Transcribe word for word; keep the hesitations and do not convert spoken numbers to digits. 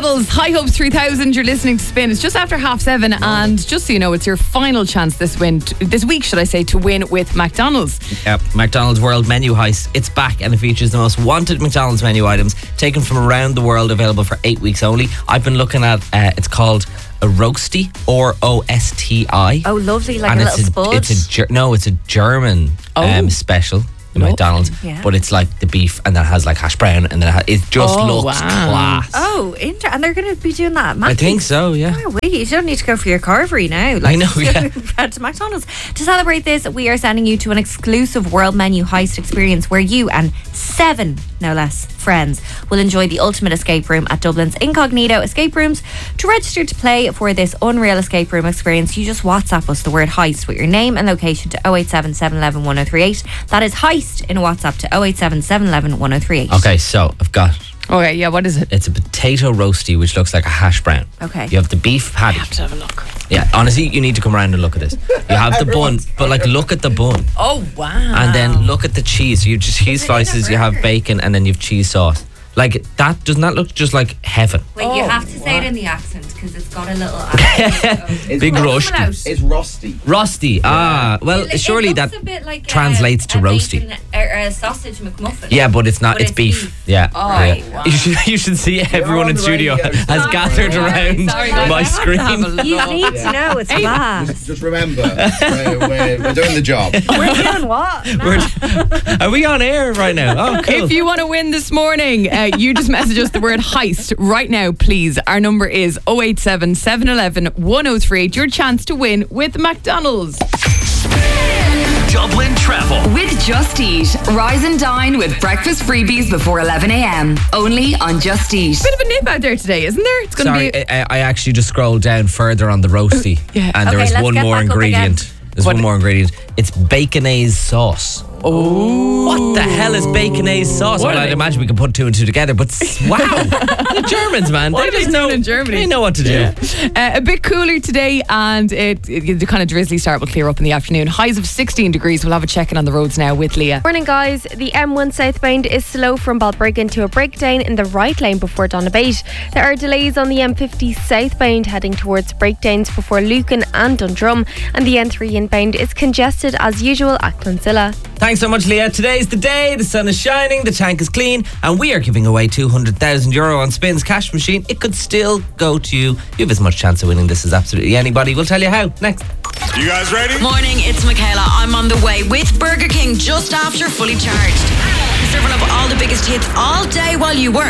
McDonald's, High Hopes three thousand. You're listening to Spin. It's just after half seven, and just so you know, it's your final chance this win, this week, should I say, to win with McDonald's. Yep, McDonald's World Menu Heist. It's back, and it features the most wanted McDonald's menu items taken from around the world, available for eight weeks only. I've been looking at. Uh, it's called a Roasty, or O S T I. Oh, lovely, like and a it's little spud. It's a ger- no, it's a German Oh. um, special. In McDonald's, Yeah. but it's like the beef, and then it has like hash brown, and then it, ha- it just Oh, looks wow. class. Oh, inter- and they're going to be doing that at I Mackey's. think so, yeah. Oh, wait, you don't need to go for your carvery now. Like, I know, yeah. Head to McDonald's. To celebrate this, we are sending you to an exclusive World Menu Heist experience where you and seven, no less, friends will enjoy the ultimate escape room at Dublin's Incognito Escape Rooms. To register to play for this unreal escape room experience, you just WhatsApp us the word heist with your name and location to oh eight seven, seven one one, one oh three eight. That is heist in a WhatsApp to oh eight seven, seven one one, one oh three eight. Okay, so I've got. Okay, yeah, what is it? It's a potato roasty, which looks like a hash brown. Okay. You have the beef patty. I have to have a look. Yeah, honestly, you need to come around and look at this. You have the bun, but like look at the bun, Oh, wow. and then look at the cheese. You have just cheese slices, you have bacon, and then you have cheese sauce. Like that, doesn't that look just like heaven? Wait, Oh, you have to say it in the accent because it's got a little accent. Big rush. It's rusty. Rusty. Ah, well, It surely looks that a bit like translates a, to a roasty. bacon, or a sausage McMuffin. Yeah, but it's not. But It's, it's beef. beef. Yeah. Oh, yeah. wow. You should you should see everyone on in the studio radio. has Sorry. gathered Sorry, around sorry, guys. I my have to have a screen. look. You need to know it's class. Just, just remember, we're, we're, we're doing the job. We're doing what? We're- Are we on air right now? Oh, cool. If you want to win this morning, uh, you just message us the word heist right now, please. Our number is oh eight seven, seven one one, one oh three eight. Your chance to win with McDonald's. Dublin Travel. With Just Eat. Rise and dine with breakfast freebies before eleven a.m. Only on Just Eat. Bit of a nip out there today, isn't there? It's going to Sorry, be. I, I actually just scrolled down further on the roasty, Yeah. and there Okay, was let's one get more back up ingredient. There's What- one more ingredient. It's baconaise sauce. Oh. What the hell is baconaise sauce? What Well, are I'd they- imagine we can put two and two together, but s- wow. The Germans, man. What they are they just doing know, in Germany? They know what to do. Uh, a bit cooler today, and it, it, the kind of drizzly start will clear up in the afternoon. Highs of sixteen degrees. We'll have a check in on the roads now with Leah. Morning, guys. The M one southbound is slow from Balbriggan to a breakdown in the right lane before Donabate. There are delays on the M fifty southbound heading towards breakdowns before Lucan and Dundrum, and the N three inbound is congested as usual at Clonsilla. Thanks so much, Leah. Today's the day. The sun is shining, the tank is clean, and we are giving away two hundred thousand euro on Spin's cash machine. It could still go to you. You have as much chance of winning this as absolutely anybody. We'll tell you how next. You guys ready? Morning, it's Michaela. I'm on the way with Burger King just after fully charged. Serving up all the biggest hits all day while you work.